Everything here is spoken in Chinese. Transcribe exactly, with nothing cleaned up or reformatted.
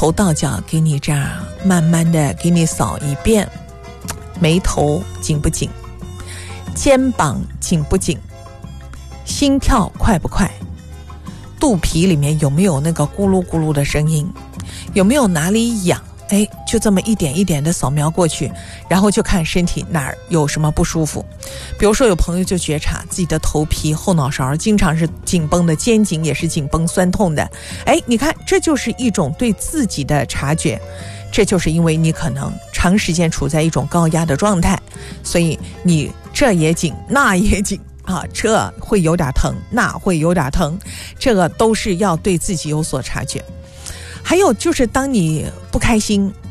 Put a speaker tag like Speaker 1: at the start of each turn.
Speaker 1: 头到脚给你这样慢慢的给你扫一遍，眉头紧不紧，肩膀紧不紧，心跳快不快，肚皮里面有没有那个咕噜咕噜的声音，有没有哪里痒，哎，就这么一点一点的扫描过去，然后就看身体哪儿有什么不舒服。比如说有朋友就觉察自己的头皮后脑勺经常是紧绷的，肩颈也是紧绷酸痛的，哎，你看这就是一种对自己的察觉，这就是因为你可能长时间处在一种高压的状态，所以你这也紧那也紧啊，这会有点疼那会有点疼，这个都是要对自己有所察觉。还有就是当你不开心